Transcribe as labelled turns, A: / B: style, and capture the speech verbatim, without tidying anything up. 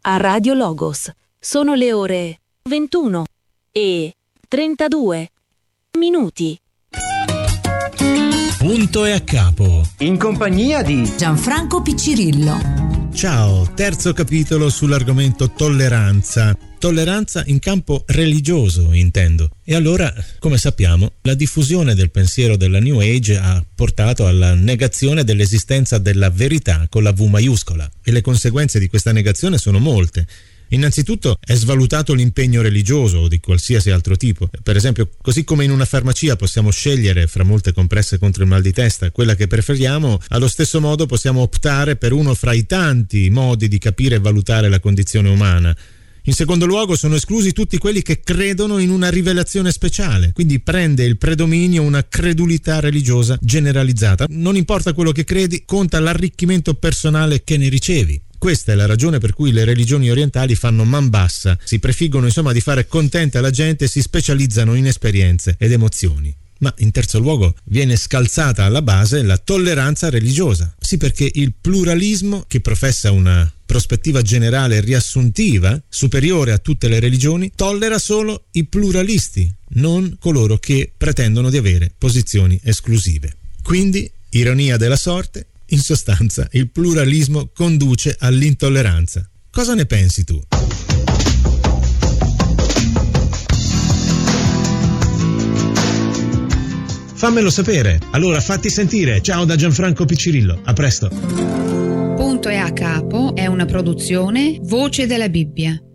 A: a Radio Logos. Sono le ore ventuno e trentadue minuti.
B: Punto e a capo.
C: In compagnia di
D: Gianfranco Piccirillo.
B: Ciao, terzo capitolo sull'argomento tolleranza. Tolleranza in campo religioso, intendo. E allora, come sappiamo, la diffusione del pensiero della New Age ha portato alla negazione dell'esistenza della verità con la V maiuscola. E le conseguenze di questa negazione sono molte. Innanzitutto è svalutato l'impegno religioso o di qualsiasi altro tipo. Per esempio, così come in una farmacia possiamo scegliere fra molte compresse contro il mal di testa quella che preferiamo, allo stesso modo possiamo optare per uno fra i tanti modi di capire e valutare la condizione umana. In secondo luogo sono esclusi tutti quelli che credono in una rivelazione speciale, quindi prende il predominio una credulità religiosa generalizzata. Non importa quello che credi, conta l'arricchimento personale che ne ricevi. Questa è la ragione per cui le religioni orientali fanno man bassa, si prefiggono insomma di fare contenta la gente e si specializzano in esperienze ed emozioni. Ma in terzo luogo viene scalzata alla base la tolleranza religiosa. Sì, perché il pluralismo, che professa una prospettiva generale riassuntiva, superiore a tutte le religioni, tollera solo i pluralisti, non coloro che pretendono di avere posizioni esclusive. Quindi, ironia della sorte, in sostanza il pluralismo conduce all'intolleranza. Cosa ne pensi tu? Fammelo sapere, allora fatti sentire. Ciao da Gianfranco Piccirillo, a presto.
D: Punto e a capo è una produzione Voce della Bibbia.